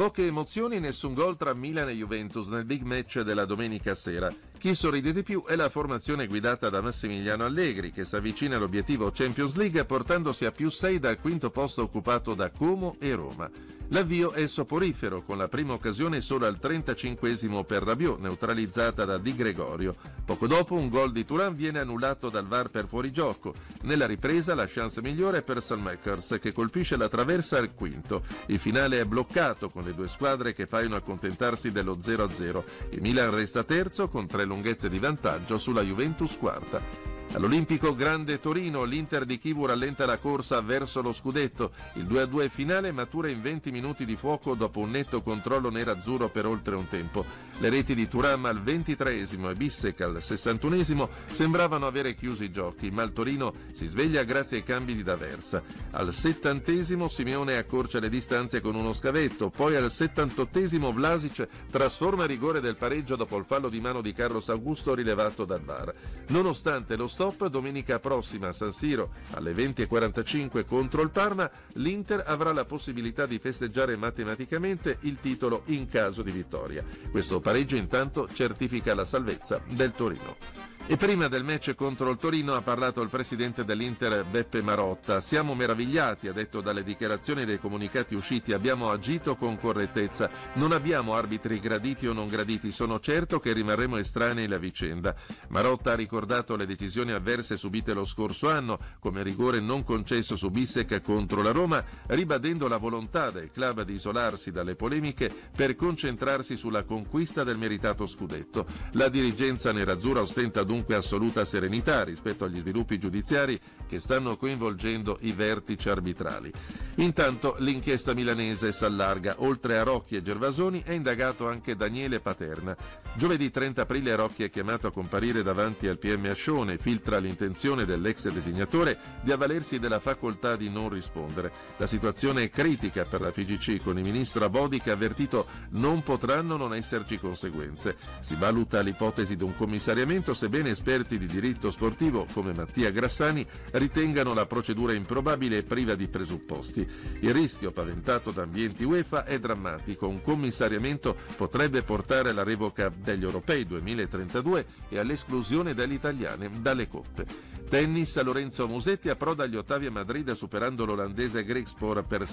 Poche emozioni e nessun gol tra Milan e Juventus nel big match della domenica sera. Chi sorride di più è la formazione guidata da Massimiliano Allegri, che si avvicina all'obiettivo Champions League portandosi a +6 dal quinto posto occupato da Como e Roma. L'avvio è soporifero, con la prima occasione solo al 35esimo per Rabiot, neutralizzata da Di Gregorio. Poco dopo un gol di Thuram viene annullato dal VAR per fuorigioco. Nella ripresa la chance migliore è per Salmakers, che colpisce la traversa al quinto. Il finale è bloccato, con le due squadre che paiono accontentarsi dello 0-0. Il Milan resta terzo con 3 lunghezze di vantaggio sulla Juventus quarta. All'Olimpico Grande Torino l'Inter di Chivu rallenta la corsa verso lo scudetto. Il 2-2 finale matura in 20 minuti di fuoco dopo un netto controllo nerazzurro per oltre un tempo. Le reti di Thuram al 23esimo e Bissek al 61esimo sembravano avere chiuso i giochi, ma il Torino si sveglia grazie ai cambi di D'Aversa. Al 70esimo Simeone accorcia le distanze con uno scavetto, poi al 78esimo Vlasic trasforma il rigore del pareggio dopo il fallo di mano di Carlos Augusto rilevato dal VAR. Nonostante lo stop, domenica prossima a San Siro alle 20:45 contro il Parma, l'Inter avrà la possibilità di festeggiare matematicamente il titolo in caso di vittoria. Questo pareggio intanto certifica la salvezza del Torino. E prima del match contro il Torino ha parlato il presidente dell'Inter Beppe Marotta. Siamo meravigliati, ha detto, dalle dichiarazioni e dai comunicati usciti, abbiamo agito con correttezza, non abbiamo arbitri graditi o non graditi, sono certo che rimarremo estranei alla vicenda. Marotta ha ricordato le decisioni avverse subite lo scorso anno, come rigore non concesso su Bissek contro la Roma, ribadendo la volontà del club di isolarsi dalle polemiche per concentrarsi sulla conquista del meritato scudetto. La dirigenza nerazzurra ostenta dunque assoluta serenità rispetto agli sviluppi giudiziari che stanno coinvolgendo i vertici arbitrali. Intanto l'inchiesta milanese s'allarga. Oltre a Rocchi e Gervasoni è indagato anche Daniele Paterna. Giovedì 30 aprile Rocchi è chiamato a comparire davanti al PM Ascione, filtra l'intenzione dell'ex designatore di avvalersi della facoltà di non rispondere. La situazione è critica per la FIGC, con il ministro Abodi che ha avvertito non potranno non esserci conseguenze. Si valuta l'ipotesi di un commissariamento, sebbene esperti di diritto sportivo come Mattia Grassani ritengano la procedura improbabile e priva di presupposti. Il rischio paventato da ambienti UEFA è drammatico. Un commissariamento potrebbe portare alla revoca degli europei 2032 e all'esclusione delle italiane dalle coppe. Tennis, Lorenzo Musetti approda agli ottavi a Madrid superando l'olandese Grigspor per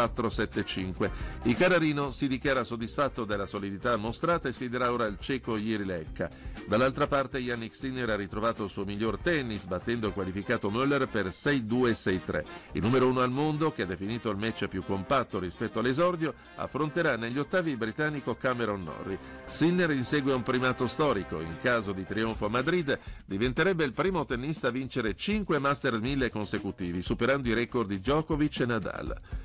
6-4-7-5. Il Carrarino si dichiara soddisfatto della solidità mostrata e sfiderà ora il ceco Jiri Lekka. Dall'altra parte Yannick Sinner ha ritrovato il suo miglior tennis battendo il qualificato Müller per 6-2-6-3. Il numero 1 al mondo, che ha definito il match più compatto rispetto all'esordio, affronterà negli ottavi il britannico Cameron Norrie. Sinner insegue un primato storico. In caso di trionfo a Madrid diventerebbe il primo tennista a vincere 5 Masters 1000 consecutivi, superando i record di Djokovic e Nadal.